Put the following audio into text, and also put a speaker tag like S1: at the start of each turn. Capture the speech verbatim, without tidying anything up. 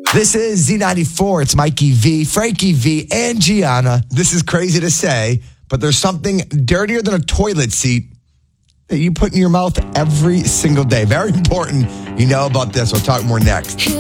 S1: This is Z ninety-four. It's Mikey V, Frankie V, and Gianna. This is crazy to say, but there's something dirtier than a toilet seat that you put in your mouth every single day. Very important you know about this. We'll talk more next.